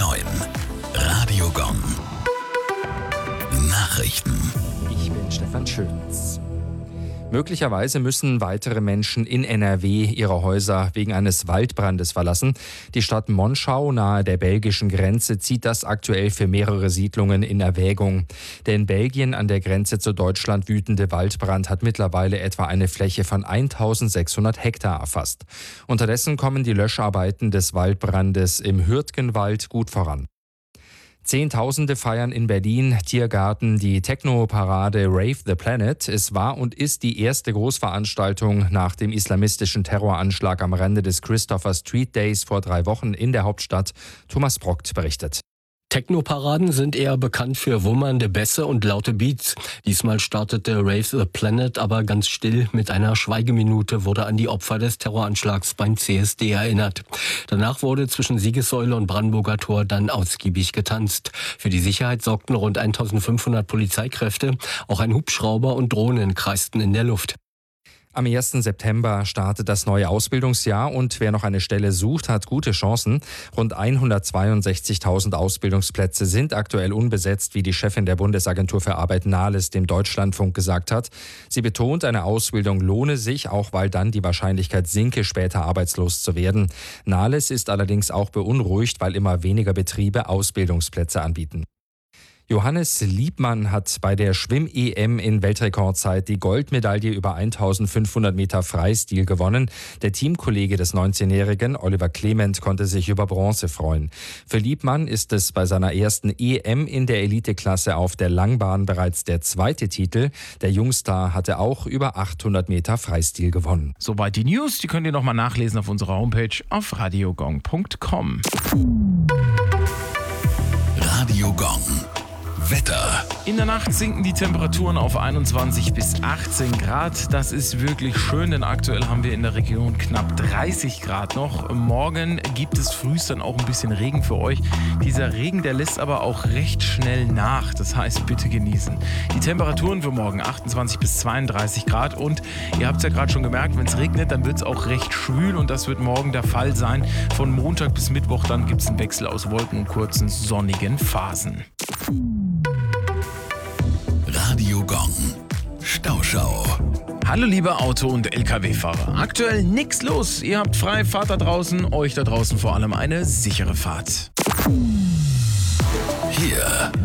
9. Radio Gong. Nachrichten. Ich bin Stefan Schönz. Möglicherweise müssen weitere Menschen in NRW ihre Häuser wegen eines Waldbrandes verlassen. Die Stadt Monschau nahe der belgischen Grenze zieht das aktuell für mehrere Siedlungen in Erwägung. Der in Belgien an der Grenze zu Deutschland wütende Waldbrand hat mittlerweile etwa eine Fläche von 1600 Hektar erfasst. Unterdessen kommen die Löscharbeiten des Waldbrandes im Hürtgenwald gut voran. Zehntausende feiern in Berlin Tiergarten die Techno-Parade Rave the Planet. Es war und ist die erste Großveranstaltung nach dem islamistischen Terroranschlag am Rande des Christopher Street Days vor 3 Wochen in der Hauptstadt. Thomas Brockt berichtet. Techno-Paraden sind eher bekannt für wummernde Bässe und laute Beats. Diesmal startete Rave the Planet aber ganz still. Mit einer Schweigeminute wurde an die Opfer des Terroranschlags beim CSD erinnert. Danach wurde zwischen Siegessäule und Brandenburger Tor dann ausgiebig getanzt. Für die Sicherheit sorgten rund 1500 Polizeikräfte. Auch ein Hubschrauber und Drohnen kreisten in der Luft. Am 1. September startet das neue Ausbildungsjahr und wer noch eine Stelle sucht, hat gute Chancen. Rund 162.000 Ausbildungsplätze sind aktuell unbesetzt, wie die Chefin der Bundesagentur für Arbeit Nahles dem Deutschlandfunk gesagt hat. Sie betont, eine Ausbildung lohne sich, auch weil dann die Wahrscheinlichkeit sinke, später arbeitslos zu werden. Nahles ist allerdings auch beunruhigt, weil immer weniger Betriebe Ausbildungsplätze anbieten. Johannes Liebmann hat bei der Schwimm-EM in Weltrekordzeit die Goldmedaille über 1500 Meter Freistil gewonnen. Der Teamkollege des 19-Jährigen, Oliver Clement, konnte sich über Bronze freuen. Für Liebmann ist es bei seiner ersten EM in der Eliteklasse auf der Langbahn bereits der 2. Titel. Der Jungstar hatte auch über 800 Meter Freistil gewonnen. Soweit die News, die könnt ihr nochmal nachlesen auf unserer Homepage auf radiogong.com. Radio Gong. Wetter. In der Nacht sinken die Temperaturen auf 21 bis 18 Grad. Das ist wirklich schön, denn aktuell haben wir in der Region knapp 30 Grad noch. Morgen gibt es frühst dann auch ein bisschen Regen für euch. Dieser Regen, der lässt aber auch recht schnell nach. Das heißt, bitte genießen. Die Temperaturen für morgen 28 bis 32 Grad. Und ihr habt es ja gerade schon gemerkt, wenn es regnet, dann wird es auch recht schwül. Und das wird morgen der Fall sein. Von Montag bis Mittwoch dann gibt es einen Wechsel aus Wolken und kurzen sonnigen Phasen. Radio Gong. Stauschau. Hallo liebe Auto- und LKW-Fahrer. Aktuell nichts los. Ihr habt frei, fahrt da draußen. Euch da draußen vor allem eine sichere Fahrt. Hier